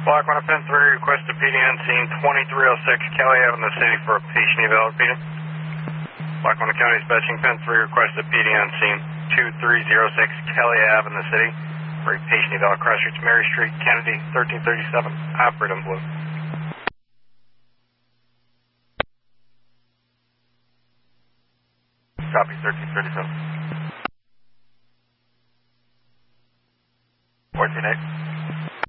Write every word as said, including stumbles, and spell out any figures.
Block one, pen three, request a P D on scene twenty-three oh six Kelly Avenue, the city for a patient eval, repeated. Block one, County dispatching, pen three, request a P D on scene two three oh six Kelly Avenue, the city for a patient eval, cross streets Mary Street, Kennedy, thirteen thirty-seven, operate in blue. Copy, thirteen thirty-seven.